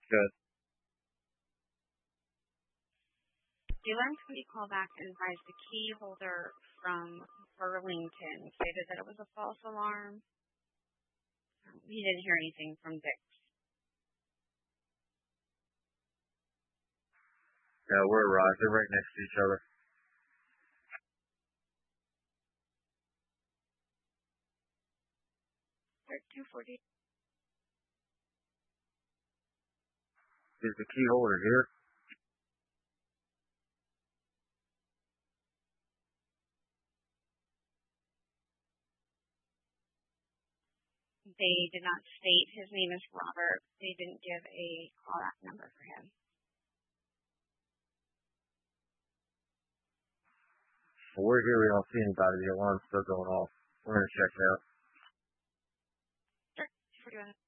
Good. The alarm company called back and advised the key holder from Burlington stated that it was a false alarm. He didn't hear anything from Dick. Yeah, we're right. They're right next to each other. 240. Is the key holder here? They did not state his name is Robert. They didn't give a callback number for him. Well, we're here. We don't see anybody. The alarm's still going off. We're going to check it out. Sure.